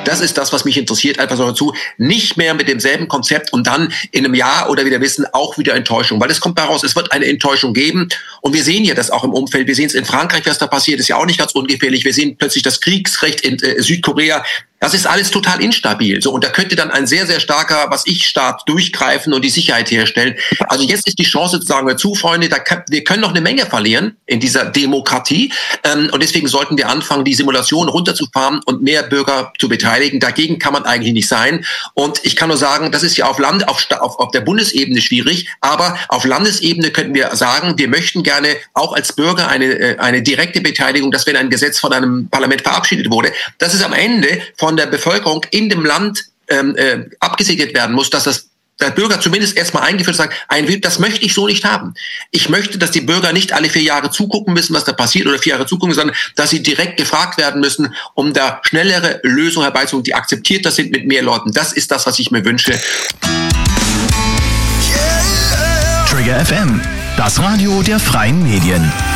Das ist das, was mich interessiert. Einfach so dazu, nicht mehr mit demselben Konzept und dann in einem Jahr oder wieder wissen, auch wieder Enttäuschung. Weil es kommt daraus, es wird eine Enttäuschung geben. Und wir sehen ja das auch im Umfeld. Wir sehen es in Frankreich, was da passiert, ist ja auch nicht ganz ungefährlich. Wir sehen plötzlich das Kriegsrecht in Südkorea. Das ist alles total instabil. So, und da könnte dann ein sehr, sehr starker, Staat durchgreifen und die Sicherheit herstellen. Also jetzt ist die Chance zu sagen, Freunde, wir können noch eine Menge verlieren in dieser Demokratie. Und deswegen sollten wir anfangen, die Simulation runterzufahren und mehr Bürger zu beteiligen. Dagegen kann man eigentlich nicht sein. Und ich kann nur sagen, das ist ja auf der Bundesebene schwierig. Aber auf Landesebene könnten wir sagen, wir möchten gerne auch als Bürger eine direkte Beteiligung, dass wenn ein Gesetz von einem Parlament verabschiedet wurde, dass es am Ende von der Bevölkerung in dem Land abgesegnet werden muss, dass der Bürger zumindest erstmal eingeführt sagt, das möchte ich so nicht haben. Ich möchte, dass die Bürger nicht alle 4 Jahre zugucken müssen, was da passiert, oder 4 Jahre zugucken, sondern dass sie direkt gefragt werden müssen, um da schnellere Lösungen herbeizuholen, die akzeptierter sind mit mehr Leuten. Das ist das, was ich mir wünsche. Trigger FM, das Radio der freien Medien.